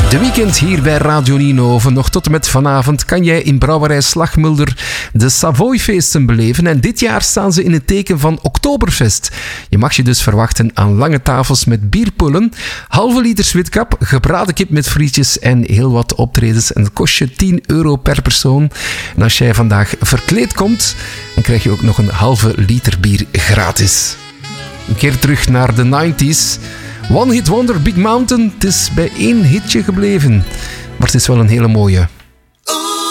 De weekend hier bij Radio Nienhoven. Nog tot en met vanavond kan jij in Brouwerij Slagmulder de Savoy-feesten beleven. En dit jaar staan ze in het teken van Oktoberfest. Je mag je dus verwachten aan lange tafels met bierpullen, halve liters witkap, gebraden kip met frietjes en heel wat optredens. En dat kost je €10 per persoon. En als jij vandaag verkleed komt, dan krijg je ook nog een halve liter bier gratis. Een keer terug naar de 90s. One Hit Wonder, Big Mountain. Het is bij 1 hitje gebleven. Maar het is wel een hele mooie.